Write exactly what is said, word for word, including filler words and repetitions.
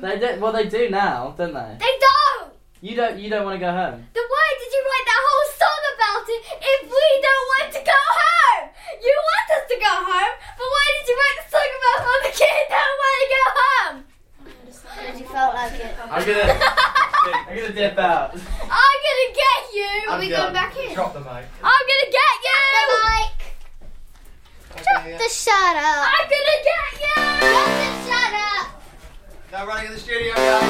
They do. Well, they do now, don't they? They don't. You don't. You don't want to go home. Then why did you write that whole song about it if we don't want to go home? You want us to go home, but why did you write the song about how the kids don't want to go home? Because you felt like it. I'm gonna. I'm gonna dip out. I'm gonna get you. Are we going back in? Drop the mic. I'm gonna get you. The mic. Drop the shut up. I'm gonna get you. Drop the shut up. Now running in the studio, guys.